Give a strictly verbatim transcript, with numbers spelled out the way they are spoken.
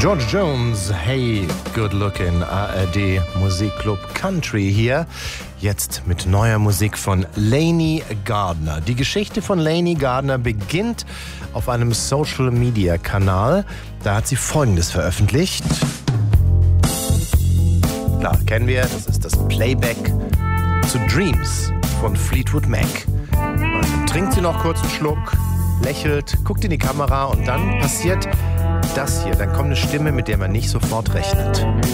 George Jones, hey, good looking, A R D Musikclub Country hier. Jetzt mit neuer Musik von Lainey Gardner. Die Geschichte von Lainey Gardner beginnt auf einem Social-Media-Kanal. Da hat sie Folgendes veröffentlicht. Klar, kennen wir, das ist das Playback zu Dreams von Fleetwood Mac. Dann trinkt sie noch kurz einen Schluck, lächelt, guckt in die Kamera und dann passiert das hier. Dann kommt eine Stimme, mit der man nicht sofort rechnet.